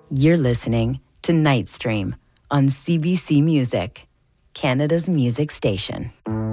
You're listening to Nightstream on CBC Music, Canada's music station.